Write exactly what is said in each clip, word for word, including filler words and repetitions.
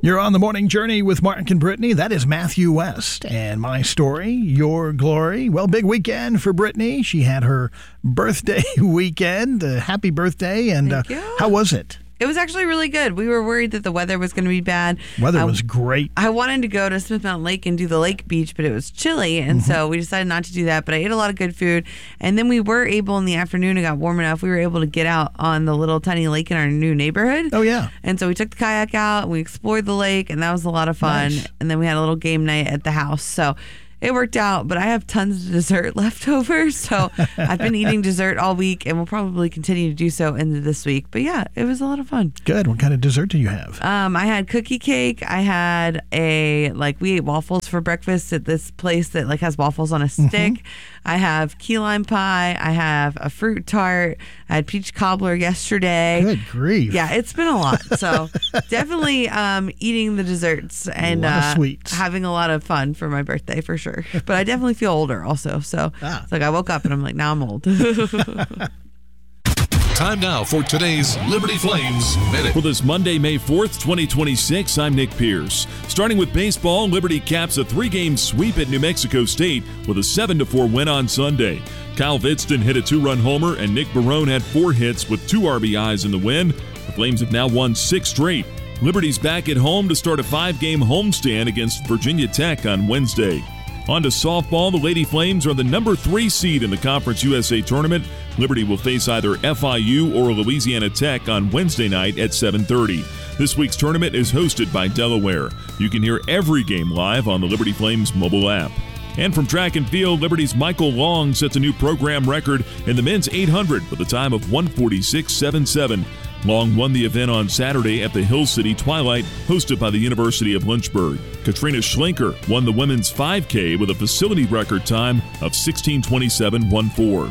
You're on the morning journey with Mark and Brittany. That is Matthew West. And my story, your glory. Well, big weekend for Brittany. She had her birthday weekend. Uh, happy birthday. And uh, how was it? It was actually really good. We were worried that the weather was going to be bad. Weather I, was great. I wanted to go to Smith Mountain Lake and do the lake beach, but it was chilly, and mm-hmm. so we decided not to do that. But I ate a lot of good food, and then we were able in the afternoon, it got warm enough, we were able to get out on the little tiny lake in our new neighborhood. Oh, yeah. And so we took the kayak out, and we explored the lake, and that was a lot of fun. Nice. And then we had a little game night at the house. So it worked out, but I have tons of dessert left over, so I've been eating dessert all week, and we'll probably continue to do so into this week. But yeah, it was a lot of fun. Good. What kind of dessert do you have? Um, I had cookie cake. I had a, like, we ate waffles for breakfast at this place that, like, has waffles on a stick. Mm-hmm. I have key lime pie. I have a fruit tart. I had peach cobbler yesterday. Good grief. Yeah, it's been a lot. So definitely um, eating the desserts and a lot uh, of sweets. Having a lot of fun for my birthday for sure. But I definitely feel older also. So ah. it's like I woke up and I'm like, now I'm old. Time now for today's Liberty Flames Minute. For this Monday, May fourth, twenty twenty-six, I'm Nick Pierce. Starting with baseball, Liberty caps a three-game sweep at New Mexico State with a seven to four win on Sunday. Kyle Vidston hit a two-run homer, and Nick Barone had four hits with two R B Is in the win. The Flames have now won six straight. Liberty's back at home to start a five-game homestand against Virginia Tech on Wednesday. On to softball, the Lady Flames are the number three seed in the Conference U S A Tournament. Liberty will face either F I U or Louisiana Tech on Wednesday night at seven thirty. This week's tournament is hosted by Delaware. You can hear every game live on the Liberty Flames mobile app. And from track and field, Liberty's Michael Long sets a new program record in the men's eight hundred with a time of one forty-six point seven seven. Long won the event on Saturday at the Hill City Twilight, hosted by the University of Lynchburg. Katrina Schlenker won the women's five K with a facility record time of sixteen twenty-seven fourteen.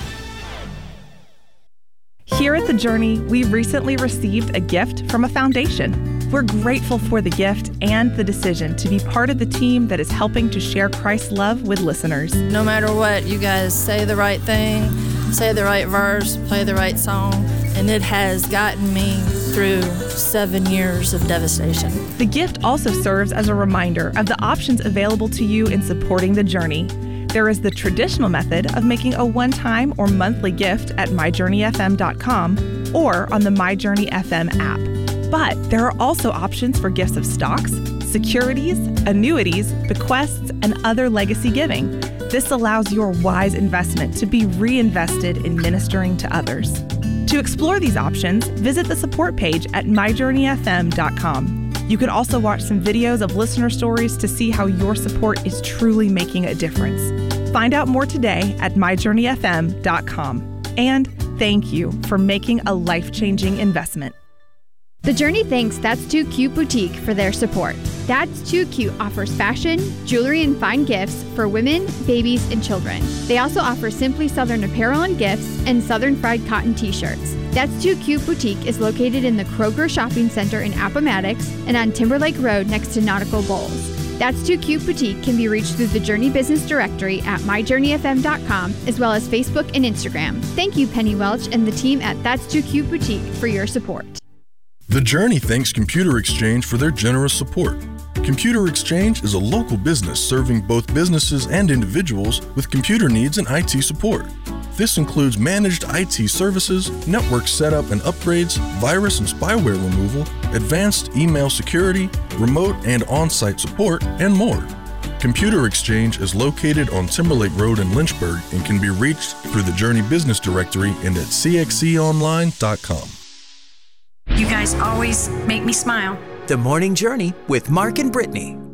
Here at The Journey, we recently received a gift from a foundation. We're grateful for the gift and the decision to be part of the team that is helping to share Christ's love with listeners. No matter what, you guys say the right thing, say the right verse, play the right song, and it has gotten me through seven years of devastation. The gift also serves as a reminder of the options available to you in supporting The Journey. There is the traditional method of making a one-time or monthly gift at my journey f m dot com or on the MyJourney F M app. But there are also options for gifts of stocks, securities, annuities, bequests, and other legacy giving. This allows your wise investment to be reinvested in ministering to others. To explore these options, visit the support page at my journey f m dot com. You can also watch some videos of listener stories to see how your support is truly making a difference. Find out more today at my journey f m dot com. And thank you for making a life-changing investment. The Journey thanks That's Too Cute Boutique for their support. That's Too Cute offers fashion, jewelry, and fine gifts for women, babies, and children. They also offer Simply Southern apparel and gifts and Southern Fried Cotton t-shirts. That's Too Cute Boutique is located in the Kroger Shopping Center in Appomattox and on Timberlake Road next to Nautical Bowls. That's Too Cute Boutique can be reached through the Journey Business Directory at my journey f m dot com as well as Facebook and Instagram. Thank you, Penny Welch and the team at That's Too Cute Boutique for your support. The Journey thanks Computer Exchange for their generous support. Computer Exchange is a local business serving both businesses and individuals with computer needs and I T support. This includes managed I T services, network setup and upgrades, virus and spyware removal, advanced email security, remote and on-site support, and more. Computer Exchange is located on Timberlake Road in Lynchburg and can be reached through the Journey Business Directory and at c x e online dot com. You guys always make me smile. The Morning Journey with Mark and Brittany.